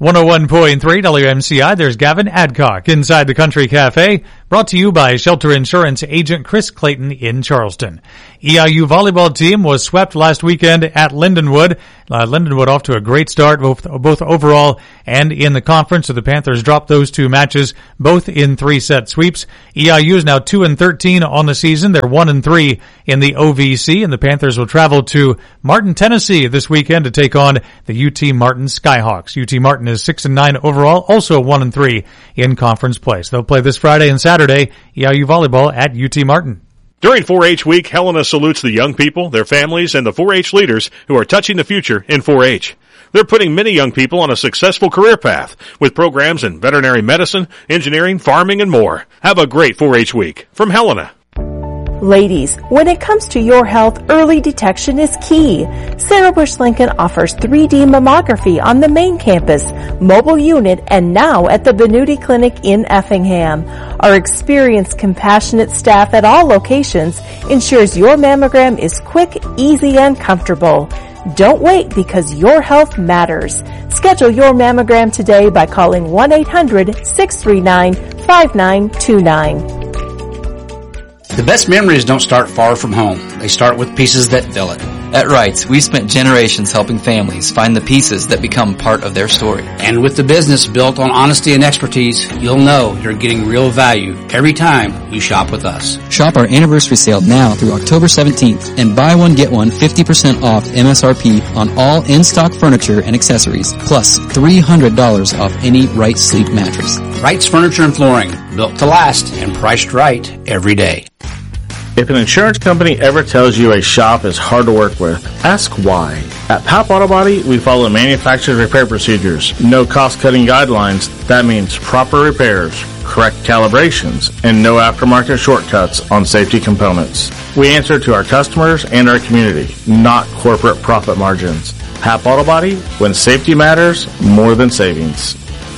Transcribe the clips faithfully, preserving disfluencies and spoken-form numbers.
one oh one point three W M C I, there's Gavin Adcock inside the Country Cafe, brought to you by Shelter Insurance agent Chris Clayton in Charleston. E I U volleyball team was swept last weekend at Lindenwood. Uh, Lindenwood off to a great start, both, both overall and in the conference. So the Panthers dropped those two matches, both in three-set sweeps. E I U is now two and thirteen on the season. They're one and three in the O V C, and the Panthers will travel to Martin, Tennessee this weekend to take on the U T Martin Skyhawks. U T Martin is six and nine overall, also one and three in conference play. So they'll play this Friday and Saturday, E I U volleyball at U T Martin. During four H Week, Helena salutes the young people, their families, and the four H leaders who are touching the future in four H. They're putting many young people on a successful career path with programs in veterinary medicine, engineering, farming, and more. Have a great four H Week from Helena. Ladies, when it comes to your health, early detection is key. Sarah Bush Lincoln offers three D mammography on the main campus, mobile unit, and now at the Benuti Clinic in Effingham. Our experienced, compassionate staff at all locations ensures your mammogram is quick, easy, and comfortable. Don't wait because your health matters. Schedule your mammogram today by calling one eight hundred, six three nine, five nine two nine. The best memories don't start far from home. They start with pieces that fill it. At Wrights, we've spent generations helping families find the pieces that become part of their story. And with the business built on honesty and expertise, you'll know you're getting real value every time you shop with us. Shop our anniversary sale now through October seventeenth and buy one, get one fifty percent off M S R P on all in-stock furniture and accessories, plus three hundred dollars off any Wrights Sleep mattress. Wrights Furniture and Flooring, built to last and priced right every day. If an insurance company ever tells you a shop is hard to work with, ask why. At P A P Auto Body, we follow manufacturer's repair procedures, no cost-cutting guidelines. That means proper repairs, correct calibrations, and no aftermarket shortcuts on safety components. We answer to our customers and our community, not corporate profit margins. P A P Auto Body, when safety matters more than savings.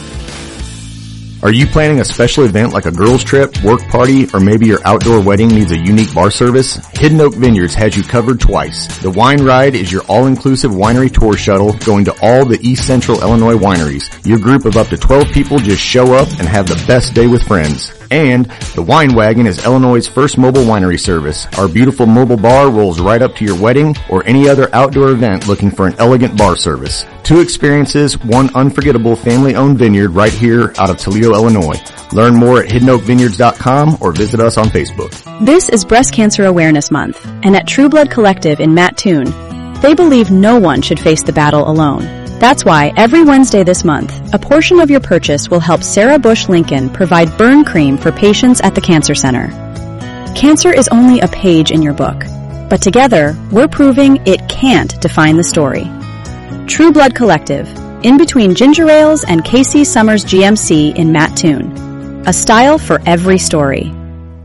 Are you planning a special event like a girls trip, work party, or maybe your outdoor wedding needs a unique bar service? Hidden Oak Vineyards has you covered twice. The Wine Ride is your all-inclusive winery tour shuttle going to all the East Central Illinois wineries. Your group of up to twelve people just show up and have the best day with friends. And the Wine Wagon is Illinois' first mobile winery service. Our beautiful mobile bar rolls right up to your wedding or any other outdoor event looking for an elegant bar service. Two experiences, one unforgettable family-owned vineyard right here out of Toledo, Illinois. Learn more at hidden oak vineyards dot com or visit us on Facebook. This is Breast Cancer Awareness Month, and at True Blood Collective in Mattoon, they believe no one should face the battle alone. That's why every Wednesday this month, a portion of your purchase will help Sarah Bush Lincoln provide burn cream for patients at the Cancer Center. Cancer is only a page in your book, but together, we're proving it can't define the story. True Blood Collective, in between Ginger Ales and K C Summers G M C in Mattoon. A style for every story.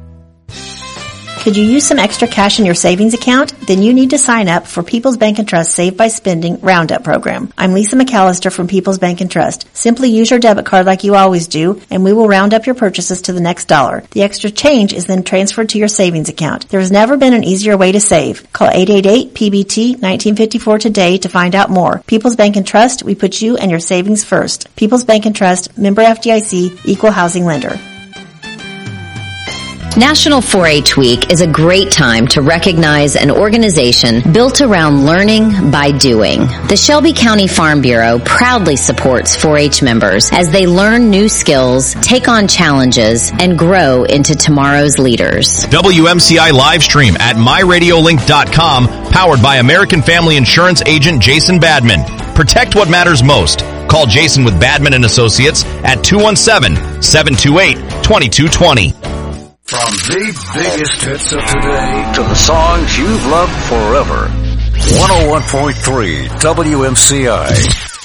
Could you use some extra cash in your savings account? Then you need to sign up for People's Bank and Trust Save by Spending Roundup program. I'm Lisa McAllister from People's Bank and Trust. Simply use your debit card like you always do, and we will round up your purchases to the next dollar. The extra change is then transferred to your savings account. There has never been an easier way to save. Call eight eight eight P B T nineteen fifty-four today to find out more. People's Bank and Trust, we put you and your savings first. People's Bank and Trust, member F D I C, equal housing lender. National four H Week is a great time to recognize an organization built around learning by doing. The Shelby County Farm Bureau proudly supports four H members as they learn new skills, take on challenges, and grow into tomorrow's leaders. W M C I live stream at my radio link dot com, powered by American Family Insurance agent Jason Badman. Protect what matters most. Call Jason with Badman and Associates at two one seven, seven two eight, two two two zero. From the biggest hits of today to the songs you've loved forever. one oh one point three W M C I.